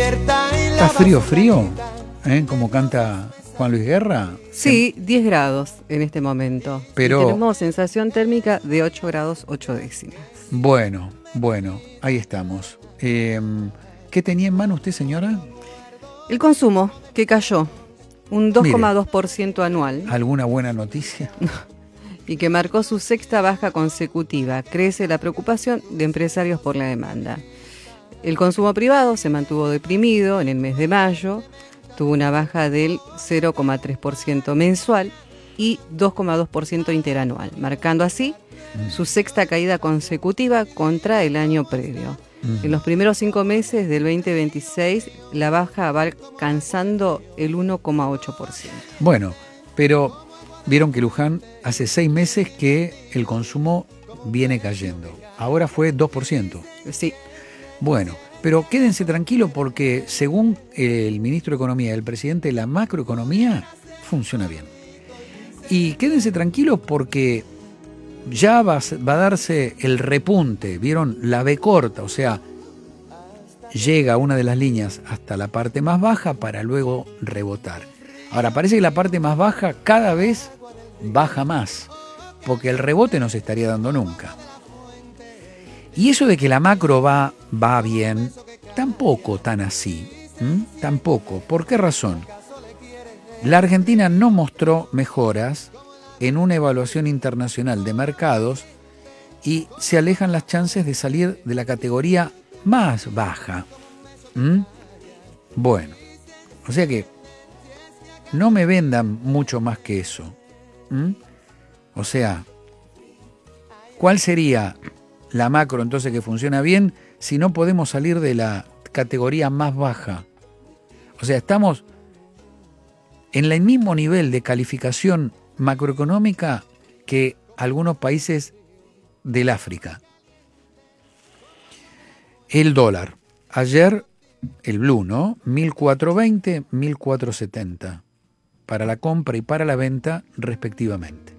¿Está frío, frío? Como canta Juan Luis Guerra. Sí, 10 grados en este momento. Pero y tenemos sensación térmica de 8 grados 8 décimas. Bueno, ahí estamos. ¿Qué tenía en mano usted, señora? El consumo, que cayó un 2,2% anual. ¿Alguna buena noticia? Y que marcó su sexta baja consecutiva. Crece la preocupación de empresarios por la demanda. El consumo privado se mantuvo deprimido en el mes de mayo, tuvo una baja del 0,3% mensual y 2,2% interanual, marcando así su sexta caída consecutiva contra el año previo. En los primeros 5 meses del 2026, la baja va alcanzando el 1,8%. Bueno, pero vieron que Luján hace 6 meses que el consumo viene cayendo. Ahora fue 2%. Sí. Bueno, pero quédense tranquilos porque según el ministro de Economía y el presidente, la macroeconomía funciona bien. Y quédense tranquilos porque ya va a darse el repunte, ¿vieron? La B corta, o sea, llega una de las líneas hasta la parte más baja para luego rebotar. Ahora, parece que la parte más baja cada vez baja más, porque el rebote no se estaría dando nunca. Y eso de que la macro va bien, tampoco tan así, tampoco. ¿Por qué razón? La Argentina no mostró mejoras en una evaluación internacional de mercados y se alejan las chances de salir de la categoría más baja. Bueno, o sea que no me vendan mucho más que eso. O sea, ¿cuál sería la macro entonces que funciona bien si no podemos salir de la categoría más baja? O sea, estamos en el mismo nivel de calificación macroeconómica que algunos países del África. El dólar. Ayer, el blue, ¿no? 1.420, 1.470. Para la compra y para la venta, respectivamente.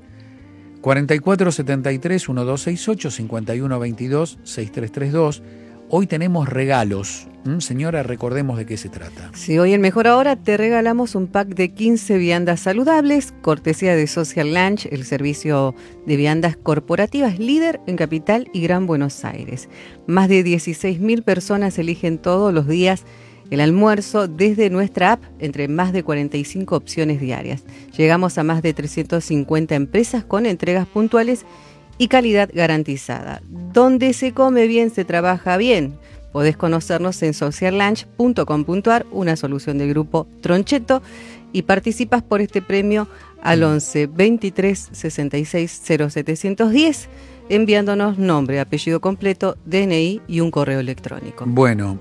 4473-1268, 5122-6332. Hoy tenemos regalos. Señora, recordemos de qué se trata. Sí, hoy en Mejor Ahora te regalamos un pack de 15 viandas saludables, cortesía de Social Lunch, el servicio de viandas corporativas líder en Capital y Gran Buenos Aires. Más de 16.000 personas eligen todos los días el almuerzo desde nuestra app, entre más de 45 opciones diarias. Llegamos a más de 350 empresas con entregas puntuales y calidad garantizada. Donde se come bien, se trabaja bien. Podés conocernos en sociallunch.com.ar, una solución del grupo Troncheto, y participas por este premio al 11 23 66 0710, enviándonos nombre, apellido completo, DNI y un correo electrónico. Bueno,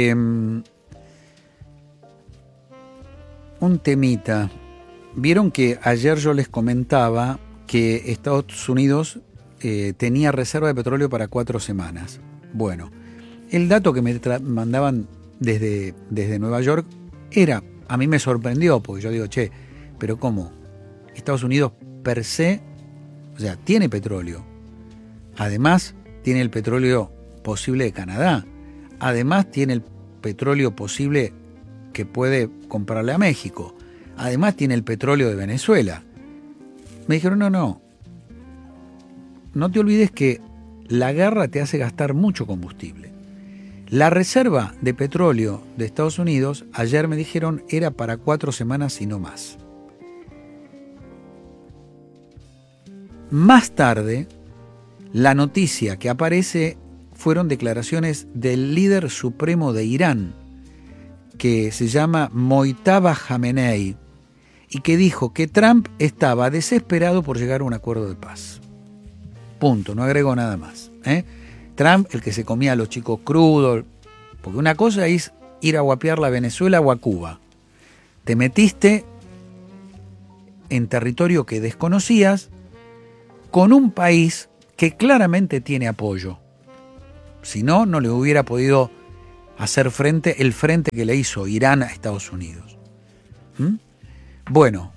un temita. Vieron que ayer yo les comentaba que Estados Unidos tenía reserva de petróleo para 4 semanas. Bueno, el dato que me mandaban desde Nueva York a mí me sorprendió, porque yo digo, pero ¿cómo? Estados Unidos per se, o sea, tiene petróleo. Además, tiene el petróleo posible de Canadá. Además, tiene el petróleo posible que puede comprarle a México. Además, tiene el petróleo de Venezuela. Me dijeron, no te olvides que la guerra te hace gastar mucho combustible. La reserva de petróleo de Estados Unidos, ayer me dijeron, era para 4 semanas y no más. Más tarde, la noticia que aparece fueron declaraciones del líder supremo de Irán, que se llama Mojtaba Khamenei, y que dijo que Trump estaba desesperado por llegar a un acuerdo de paz. Punto, no agregó nada más. Trump, el que se comía a los chicos crudos, porque una cosa es ir a guapear a Venezuela o a Cuba. Te metiste en territorio que desconocías con un país que claramente tiene apoyo. Si no, no le hubiera podido hacer frente el frente que le hizo Irán a Estados Unidos. Bueno,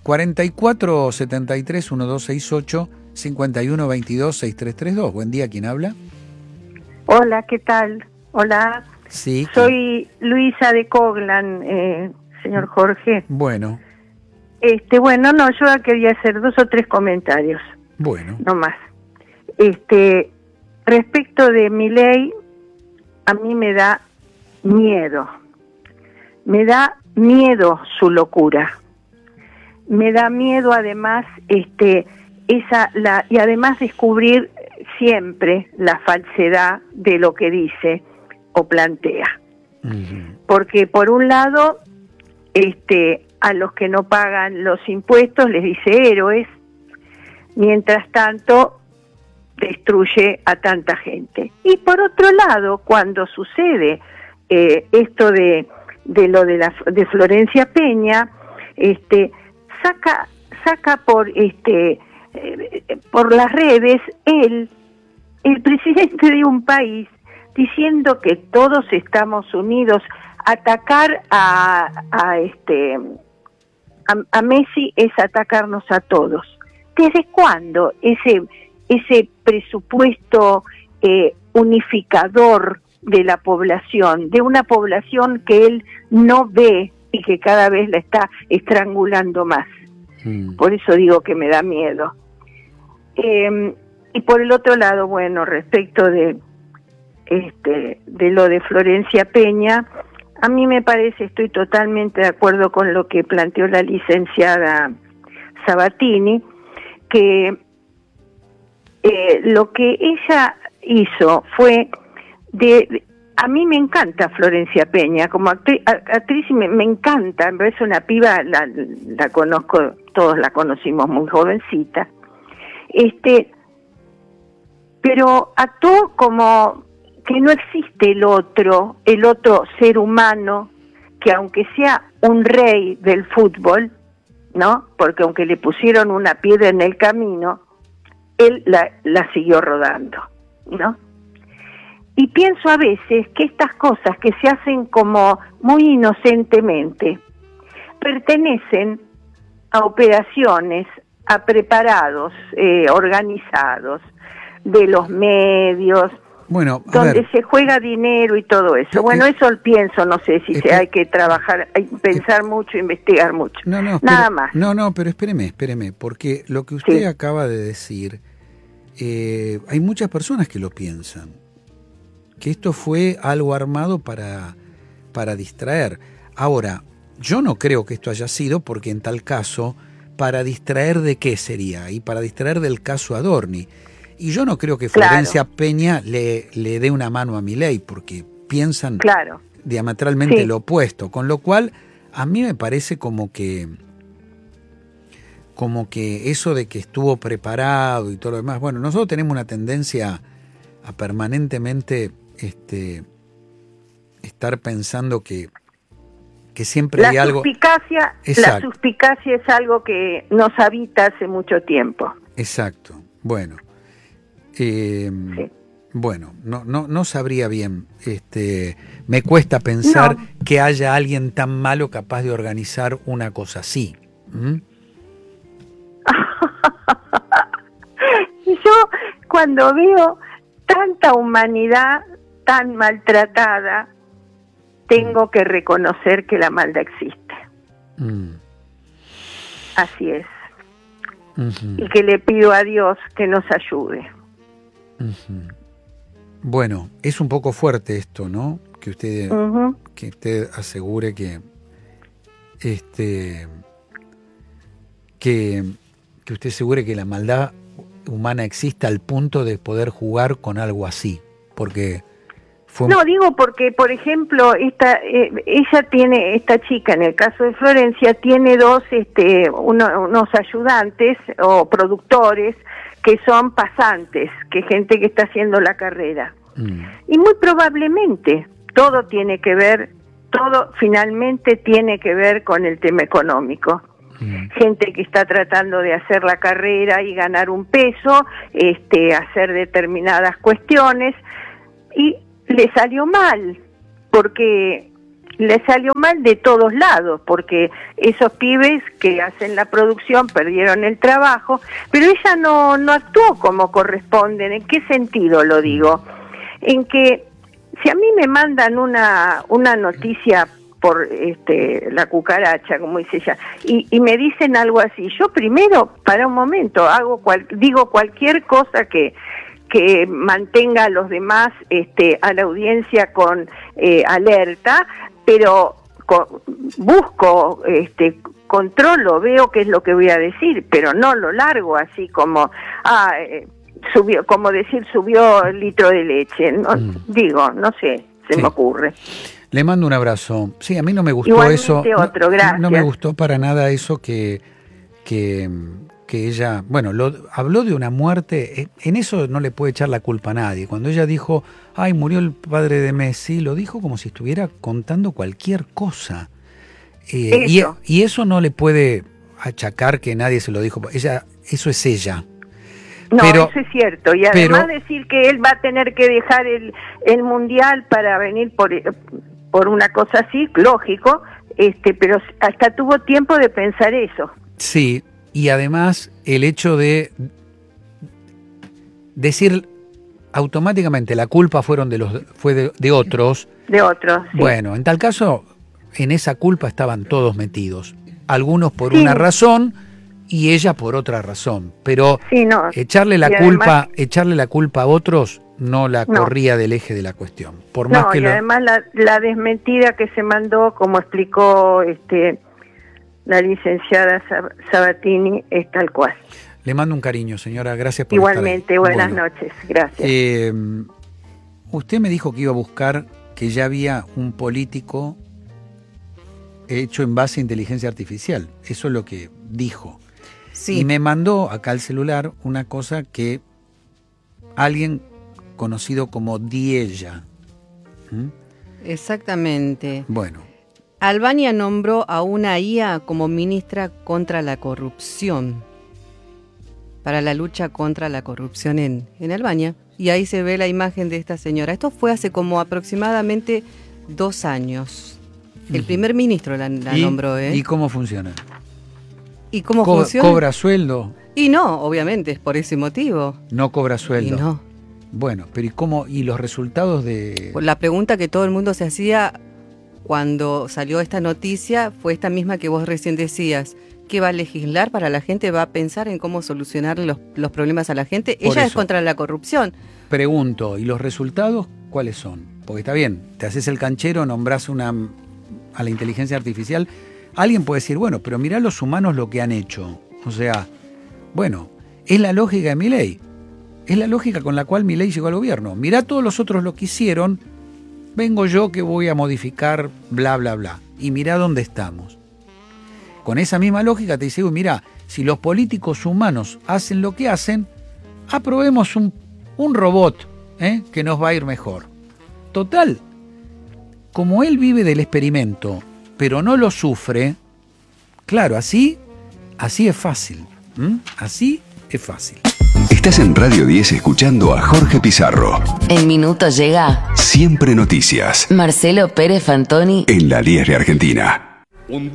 4473-1268, 5122-6332. Buen día, ¿quién habla? Hola, ¿qué tal? Hola. Sí. Soy Luisa de Coglan, señor Jorge. Bueno. Bueno, no, yo quería hacer 2 o 3 comentarios. Bueno. No más. Respecto de Milei, a mí me da miedo. Me da miedo su locura. Me da miedo además y además descubrir siempre la falsedad de lo que dice o plantea. Uh-huh. Porque por un lado, a los que no pagan los impuestos les dice héroes, mientras tanto destruye a tanta gente. Y por otro lado, cuando sucede esto de Florencia Peña, saca por las redes el presidente de un país diciendo que todos estamos unidos. Atacar a Messi es atacarnos a todos. ¿Desde cuándo ese presupuesto unificador de la población, de una población que él no ve y que cada vez la está estrangulando más? Por eso digo que me da miedo. Y por el otro lado, bueno, respecto de lo de Florencia Peña, a mí me parece, estoy totalmente de acuerdo con lo que planteó la licenciada Sabatini, que lo que ella hizo fue a mí me encanta Florencia Peña, como actriz me encanta, me parece una piba, la conozco, todos la conocimos muy jovencita, pero actuó como que no existe el otro ser humano, que aunque sea un rey del fútbol, ¿no? Porque aunque le pusieron una piedra en el camino, él la siguió rodando, ¿no? Y pienso a veces que estas cosas que se hacen como muy inocentemente pertenecen a operaciones, a preparados, organizados, de los medios, donde se juega dinero y todo eso. Bueno, eso pienso, no sé si hay que trabajar, hay que pensar mucho, investigar mucho. Nada más. No, pero espéreme, porque lo que usted acaba de decir, hay muchas personas que lo piensan, que esto fue algo armado para distraer. Ahora, yo no creo que esto haya sido, porque en tal caso, ¿para distraer de qué sería? Y para distraer del caso Adorni. Y yo no creo que Florencia Peña le dé una mano a Milei, porque piensan diametralmente lo opuesto. Con lo cual, a mí me parece como que eso de que estuvo preparado y todo lo demás. Bueno, nosotros tenemos una tendencia a permanentemente estar pensando que siempre hay algo. La suspicacia es algo que nos habita hace mucho tiempo. Exacto. Bueno. Bueno, no sabría bien. Me cuesta pensar que haya alguien tan malo capaz de organizar una cosa así. Yo cuando veo tanta humanidad tan maltratada, tengo que reconocer que la maldad existe. Así es. Y que le pido a Dios que nos ayude. Bueno, es un poco fuerte esto, ¿no? Que usted asegure que usted asegure que la maldad humana existe al punto de poder jugar con algo así, porque no, digo porque, por ejemplo, esta chica, en el caso de Florencia, tiene unos ayudantes o productores que son pasantes, que gente que está haciendo la carrera. Y muy probablemente todo finalmente tiene que ver con el tema económico. Gente que está tratando de hacer la carrera y ganar un peso, hacer determinadas cuestiones, y le salió mal, porque le salió mal de todos lados, porque esos pibes que hacen la producción perdieron el trabajo, pero ella no actuó como corresponde. ¿En qué sentido lo digo? En que si a mí me mandan una noticia por la cucaracha, como dice ella, y me dicen algo así, yo primero, para un momento, digo cualquier cosa que mantenga a los demás, a la audiencia con alerta, pero busco, controlo, veo qué es lo que voy a decir, pero no lo largo así como, subió, como decir, subió el litro de leche, no, digo, no sé, me ocurre. Le mando un abrazo. Sí, a mí no me gustó igualmente eso. Otro, gracias. No me gustó para nada eso que ella, bueno, habló de una muerte. En eso no le puede echar la culpa a nadie. Cuando ella dijo, ay, murió el padre de Messi, lo dijo como si estuviera contando cualquier cosa. Y eso no le puede achacar que nadie se lo dijo. Eso es ella. No, eso es cierto. Y además decir que él va a tener que dejar el mundial para venir por una cosa así, lógico, pero hasta tuvo tiempo de pensar eso. Sí, y además el hecho de decir automáticamente la culpa fue de otros. De otros, sí. Bueno, en tal caso, en esa culpa estaban todos metidos. Algunos por una razón y ella por otra razón. Pero echarle la culpa a otros no la corría del eje de la cuestión. Por más que además la desmentida que se mandó, como explicó la licenciada Sabatini, es tal cual. Le mando un cariño, señora. Gracias por igualmente, buenas noches. Gracias. Usted me dijo que iba a buscar que ya había un político hecho en base a inteligencia artificial. Eso es lo que dijo. Sí. Y me mandó acá al celular una cosa que alguien conocido como Diella. Exactamente. Bueno. Albania nombró a una IA como ministra contra la corrupción, para la lucha contra la corrupción en Albania. Y ahí se ve la imagen de esta señora. Esto fue hace como aproximadamente 2 años. El primer ministro la nombró. ¿Y cómo funciona? ¿Y cómo funciona? ¿Cobra sueldo? Y no, obviamente, es por ese motivo. No cobra sueldo. Y no. Bueno, pero ¿y cómo? ¿Y los resultados de...? La pregunta que todo el mundo se hacía cuando salió esta noticia fue esta misma que vos recién decías. ¿Qué va a legislar para la gente? ¿Va a pensar en cómo solucionar los problemas a la gente? Ella es contra la corrupción. Pregunto, ¿y los resultados cuáles son? Porque está bien, te haces el canchero, nombrás a la inteligencia artificial. Alguien puede decir, bueno, pero mirá los humanos lo que han hecho. O sea, bueno, es la lógica de Milei. Es la lógica con la cual Milei llegó al gobierno. Mirá todos los otros lo que hicieron, vengo yo que voy a modificar bla, bla, bla. Y mirá dónde estamos. Con esa misma lógica te dice, mirá, si los políticos humanos hacen lo que hacen, aprobemos un robot que nos va a ir mejor. Total, como él vive del experimento, pero no lo sufre, claro, así es fácil. Así es fácil. Estás en Radio 10 escuchando a Jorge Pizarro. En minutos llega Siempre Noticias. Marcelo Pérez Fantoni En la 10 de Argentina.